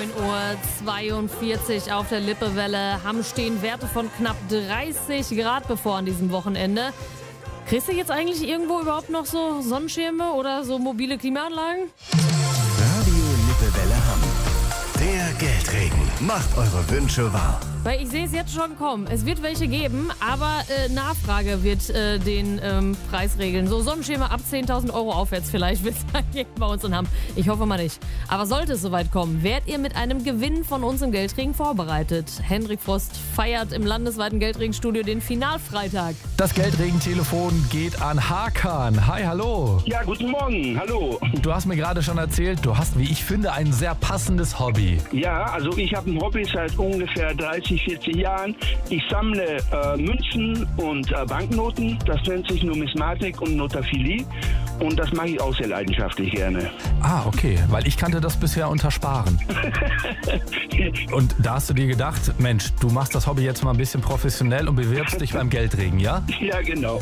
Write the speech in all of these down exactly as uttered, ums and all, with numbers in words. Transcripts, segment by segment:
neun Uhr zweiundvierzig auf der Lippewelle. Haben stehen Werte von knapp dreißig Grad bevor an diesem Wochenende. Kriegst du jetzt eigentlich irgendwo überhaupt noch so Sonnenschirme oder so mobile Klimaanlagen? Radio Lippewelle Hamm. Der Geldregen macht eure Wünsche wahr. Weil ich sehe es jetzt schon kommen. Es wird welche geben, aber äh, Nachfrage wird äh, den ähm, Preis regeln. So Sonnenschirme ab zehntausend Euro aufwärts vielleicht wird es geben bei uns in Hamm. Ich hoffe mal nicht. Aber sollte es soweit kommen, werdet ihr mit einem Gewinn von uns im Geldregen vorbereitet. Hendrik Frost feiert im landesweiten Geldregenstudio den Finalfreitag. Das Geldregentelefon geht an Hakan. Hi, hallo. Ja, guten Morgen, hallo. Du hast mir gerade schon erzählt, du hast, wie ich finde, ein sehr passendes Hobby. Ja, also ich habe ein Hobby seit ungefähr dreißig, vierzig Jahren. Ich sammle äh, Münzen und äh, Banknoten. Das nennt sich Numismatik und Notaphilie. Und das mache ich auch sehr leidenschaftlich gerne. Ah, okay, weil ich kannte das bisher unter Sparen. Und da hast du dir gedacht, Mensch, du machst das Hobby jetzt mal ein bisschen professionell und bewirbst dich beim Geldregen, ja? Ja, genau.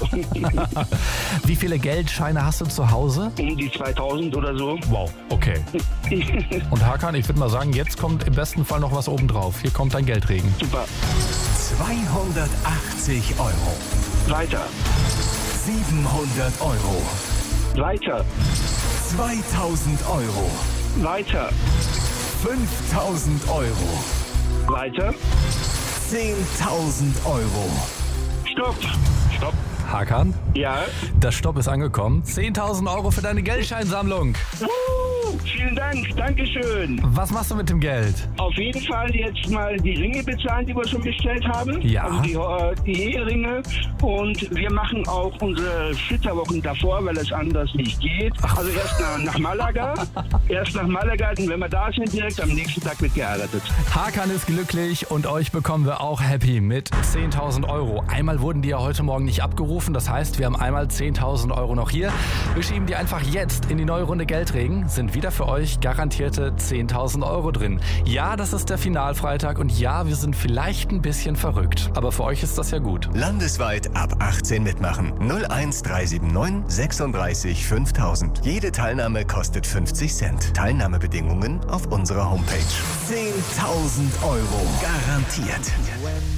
Wie viele Geldscheine hast du zu Hause? Um die zweitausend oder so. Wow, okay. Und Hakan, ich würde mal sagen, jetzt kommt im besten Fall noch was obendrauf. Hier kommt dein Geldregen. Super. zweihundertachtzig Euro. Weiter. siebenhundert Euro. Weiter. zweitausend Euro. Weiter. fünftausend Euro. Weiter. zehntausend Euro. Stopp. Stopp. Hakan, Ja. das Stopp ist angekommen. zehntausend Euro für deine Geldscheinsammlung. Uh, vielen Dank. Dankeschön. Was machst du mit dem Geld? Auf jeden Fall jetzt mal die Ringe bezahlen, die wir schon bestellt haben. Ja. Also die, äh, die Eheringe. Und wir machen auch unsere Flitterwochen davor, weil es anders nicht geht. Also erst nach, nach Malaga. erst nach Malaga, und wenn wir da sind, direkt am nächsten Tag wird geheiratet. Hakan ist glücklich und euch bekommen wir auch happy mit zehntausend Euro. Einmal wurden die ja heute Morgen nicht abgerufen. Das heißt, wir haben einmal zehntausend Euro noch hier. Wir schieben die einfach jetzt in die neue Runde Geldregen. Sind wieder für euch garantierte zehntausend Euro drin. Ja, das ist der Finalfreitag und ja, wir sind vielleicht ein bisschen verrückt. Aber für euch ist das ja gut. Landesweit ab achtzehn mitmachen. null eins drei sieben neun sechsunddreißig fünftausend. Jede Teilnahme kostet fünfzig Cent. Teilnahmebedingungen auf unserer Homepage. zehntausend Euro garantiert.